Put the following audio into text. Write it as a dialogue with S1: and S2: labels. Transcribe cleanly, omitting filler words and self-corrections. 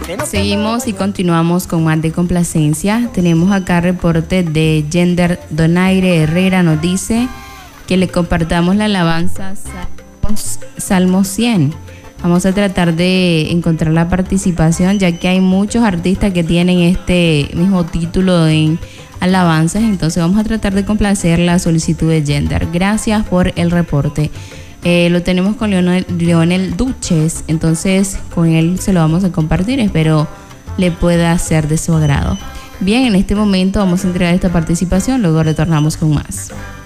S1: Seguimos y continuamos con más de complacencia. Tenemos acá reporte de Gender Donaire Herrera. Nos dice que le compartamos la alabanza Salmo 100. Vamos a tratar de encontrar la participación, ya que hay muchos artistas que tienen este mismo título en alabanzas. Entonces vamos a tratar de complacer la solicitud de Gender. Gracias por el reporte. Lo tenemos con Leonel Duches, entonces con él se lo vamos a compartir. Espero le pueda ser de su agrado. Bien, en este momento vamos a entregar esta participación, luego retornamos con más.